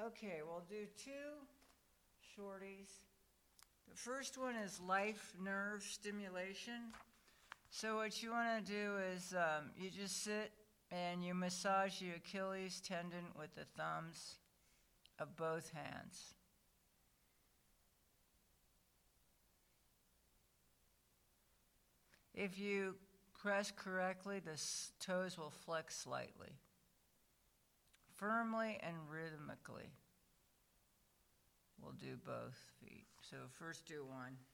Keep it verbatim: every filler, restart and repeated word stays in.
Okay, we'll do two shorties. The first one is life nerve stimulation. So what you want to do is um, you just sit and you massage the Achilles tendon with the thumbs of both hands. If you press correctly, the toes will flex slightly, firmly and rhythmically. We'll do both feet. So first do one.